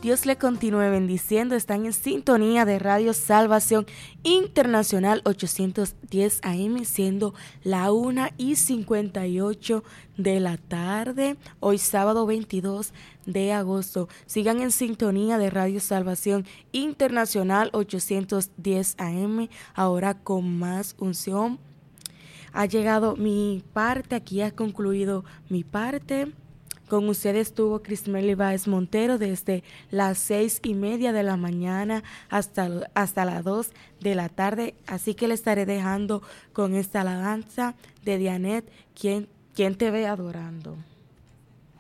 Dios le continúe bendiciendo. Están en sintonía de Radio Salvación Internacional 810 AM, siendo la 1:58 de la tarde, hoy sábado 22 de agosto. Sigan en sintonía de Radio Salvación Internacional 810 AM, ahora con más unción. Ha llegado mi parte, aquí ha concluido mi parte. Con ustedes estuvo Crismeli Báez Montero desde las 6:30 de la mañana hasta las 2 de la tarde. Así que le estaré dejando con esta alabanza de Dianet, quien te ve adorando.